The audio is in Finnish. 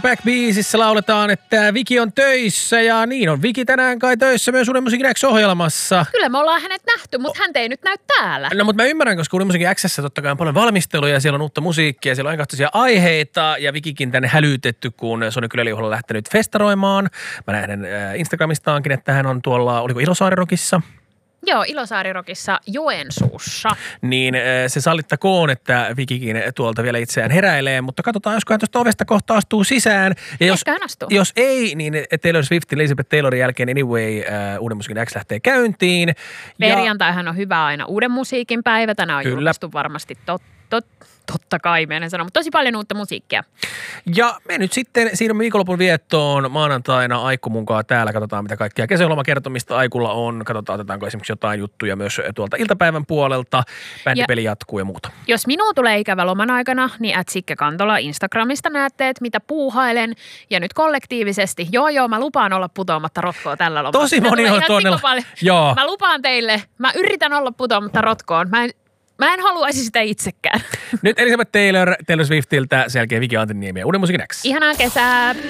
Back-biisissä lauletaan, että Viki on töissä ja niin on Viki tänään kai töissä myös Uuden Musiikin X-ohjelmassa. Kyllä me ollaan hänet nähty, mutta hän ei nyt näy täällä. No mutta mä ymmärrän, koska Uuden Musiikin X:ssä totta kai on paljon valmisteluja, siellä on uutta musiikkia, siellä on aikaisia aiheita ja Vikikin tänne hälytetty, kun Sony Kyläliuholla on lähtenyt festaroimaan. Mä näen hänen Instagramistaankin, että hän on tuolla, oliko Ilosaari-rokissa? Joo, Ilosaari-rokissa Joensuussa. Niin se sallittakoon, että Vikikin tuolta vielä itseään heräilee, mutta katsotaan, josko hän tuosta ovesta kohta astuu sisään. Ja jos ei, niin Taylor Swiftin Elizabeth Taylorin jälkeen Anyway Uuden Musiikin X lähtee käyntiin. Perjantaihan on hyvä aina Uuden Musiikin päivä. Tänään on julkaistu varmasti totta kai, meidän sanoa, mutta tosi paljon uutta musiikkia. Ja me nyt sitten siirrymme viikonlopun viettoon maanantaina Aikku munkaan täällä. Katsotaan, mitä kaikkia kesälomakertomista Aikulla on. Katsotaan, otetaanko esimerkiksi jotain juttuja myös tuolta iltapäivän puolelta. Bändipeli jatkuu ja muuta. Jos minua tulee ikävä loman aikana, niin @Sikke Kantola Instagramista näette, että mitä puuhailen. Ja nyt kollektiivisesti, joo, mä lupaan olla putoamatta rotkoon tällä lomalla. Tosi moni on tuonne. Joo. Mä lupaan teille, mä yritän olla putoamatta rotkoon. Mä en haluaisi sitä itsekään. Nyt Elizabeth Taylor Swiftiltä, sen jälkeen Viki Antiniemi ja Uuden Musiikin X. Ihanaa kesää!